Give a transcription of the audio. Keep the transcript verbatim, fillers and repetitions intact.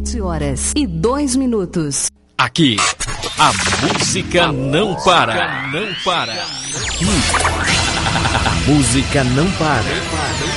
sete horas e dois minutos. Aqui, a música não para. Não para. Aqui, a música não para.